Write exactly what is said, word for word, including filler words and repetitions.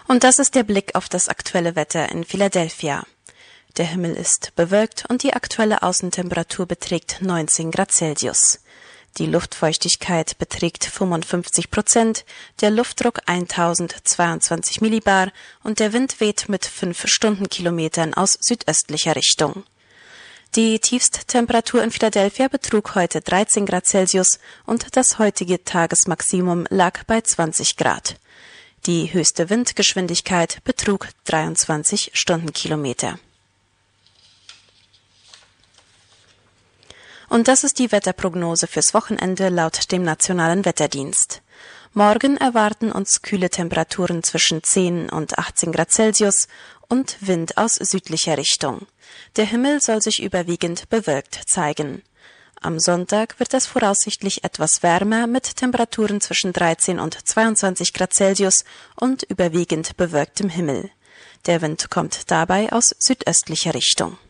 Und das ist der Blick auf das aktuelle Wetter in Philadelphia. Der Himmel ist bewölkt und die aktuelle Außentemperatur beträgt neunzehn Grad Celsius. Die Luftfeuchtigkeit beträgt fünfundfünfzig Prozent, der Luftdruck eintausendzweiundzwanzig Millibar und der Wind weht mit fünf Stundenkilometern aus südöstlicher Richtung. Die Tiefsttemperatur in Philadelphia betrug heute dreizehn Grad Celsius und das heutige Tagesmaximum lag bei zwanzig Grad. Die höchste Windgeschwindigkeit betrug dreiundzwanzig Stundenkilometer. Und das ist die Wetterprognose fürs Wochenende laut dem Nationalen Wetterdienst. Morgen erwarten uns kühle Temperaturen zwischen zehn und achtzehn Grad Celsius und Wind aus südlicher Richtung. Der Himmel soll sich überwiegend bewölkt zeigen. Am Sonntag wird es voraussichtlich etwas wärmer mit Temperaturen zwischen dreizehn und zweiundzwanzig Grad Celsius und überwiegend bewölktem Himmel. Der Wind kommt dabei aus südöstlicher Richtung.